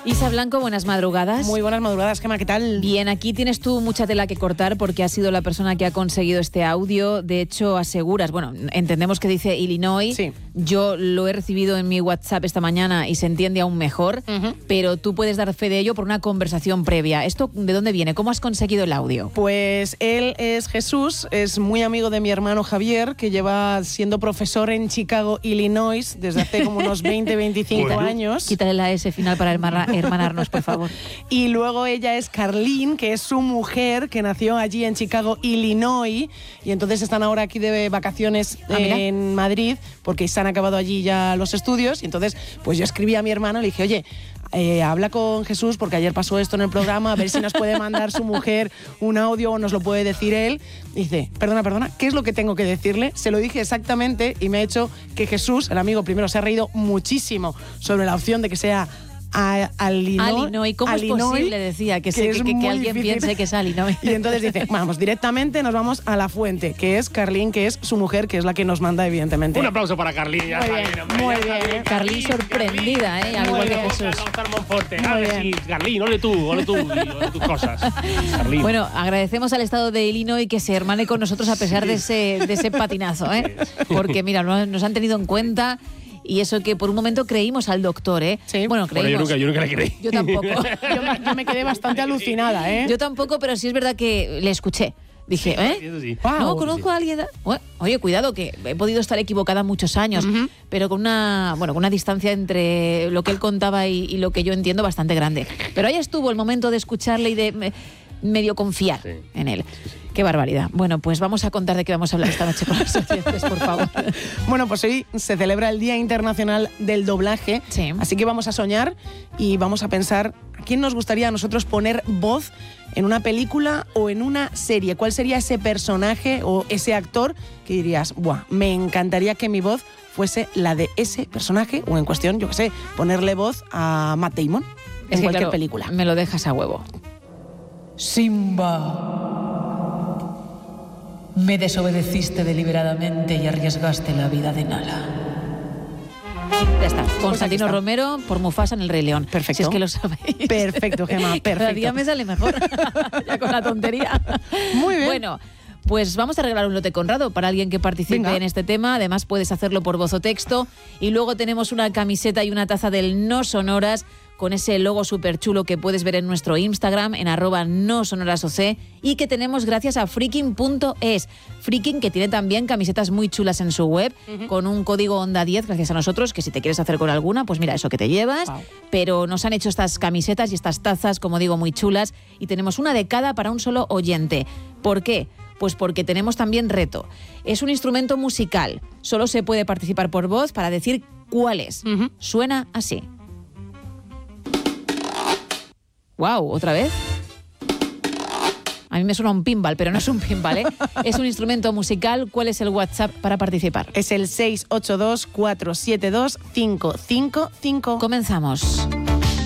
Isa Blanco, buenas madrugadas. Muy buenas madrugadas, Gemma, ¿qué tal? Bien, aquí tienes tú mucha tela que cortar porque has sido la persona que ha conseguido este audio. De hecho, aseguras, bueno, entendemos que dice Illinois. Sí. Yo lo he recibido en mi WhatsApp esta mañana y se entiende aún mejor, pero tú puedes dar fe de ello por una conversación previa. ¿Esto de dónde viene? ¿Cómo has conseguido el audio? Pues él es Jesús, es muy amigo de mi hermano Javier, que lleva siendo profesor en Chicago, Illinois, desde hace como unos 20, 25 años. Quítale la S final para hermanarnos, por favor. Y luego ella es Carlín, que es su mujer, que nació allí en Chicago, Illinois, y entonces están ahora aquí de vacaciones en Madrid, porque se han acabado allí ya los estudios, y entonces pues yo escribí a mi hermano y le dije, oye, habla con Jesús porque ayer pasó esto en el programa, a ver si nos puede mandar su mujer un audio o nos lo puede decir él. Y dice, perdona, ¿qué es lo que tengo que decirle? Se lo dije exactamente y me ha hecho que Jesús, el amigo, primero se ha reído muchísimo sobre la opción de que sea Illinois. ¿Cómo es posible, decía, que alguien difícil. piense que es Illinois? Y entonces dice, vamos, directamente nos vamos a la fuente, que es Carlín, que es su mujer, que es la que nos manda, evidentemente. Un aplauso para Carlín. Muy bien. Carlín sorprendida, al igual que Jesús. Carlín, ole tú, y ole tus cosas. Carlín. Bueno, agradecemos al estado de Illinois que se hermane con nosotros a pesar de ese patinazo, porque mira, nos han tenido en cuenta. Y eso que por un momento creímos al doctor, Sí. Bueno, creímos. Yo nunca le creí. Yo tampoco. yo me quedé bastante alucinada, Yo tampoco, pero sí es verdad que le escuché. Dije, Sí. Wow. No, conozco a alguien. Oye, cuidado, que he podido estar equivocada muchos años, pero con una distancia entre lo que él contaba y lo que yo entiendo bastante grande. Pero ahí estuvo el momento de escucharle y de medio confiar en él. Qué barbaridad. Bueno, pues vamos a contar de qué vamos a hablar esta noche con los oyentes, por favor. Bueno, pues hoy se celebra el Día Internacional del Doblaje, así que vamos a soñar y vamos a pensar a quién nos gustaría a nosotros poner voz en una película o en una serie. ¿Cuál sería ese personaje o ese actor que dirías, me encantaría que mi voz fuese la de ese personaje o en cuestión, yo qué sé, ponerle voz a Matt Damon en cualquier película? Me lo dejas a huevo. Simba, me desobedeciste deliberadamente y arriesgaste la vida de Nala. Ya está. Constantino Romero por Mufasa en El Rey León. Perfecto. Si es que lo sabéis. Perfecto, Gemma, perfecto. Cada día me sale mejor. Ya con la tontería. Muy bien. Bueno, pues vamos a regalar un lote Conrado para alguien que participe en este tema. Además, puedes hacerlo por voz o texto. Y luego tenemos una camiseta y una taza del No Sonoras con ese logo súper chulo que puedes ver en nuestro Instagram, en @nosonorasoc, y que tenemos gracias a Freaking.es. Freaking, que tiene también camisetas muy chulas en su web, con un código Onda 10, gracias a nosotros, que si te quieres hacer con alguna, pues mira, eso que te llevas. Wow. Pero nos han hecho estas camisetas y estas tazas, como digo, muy chulas, y tenemos una de cada para un solo oyente. ¿Por qué? Pues porque tenemos también reto. Es un instrumento musical. Solo se puede participar por voz para decir cuál es. Suena así. ¡Wow! ¿Otra vez? A mí me suena un pinball, pero no es un pinball, Es un instrumento musical. ¿Cuál es el WhatsApp para participar? Es el 682-472-555. Comenzamos.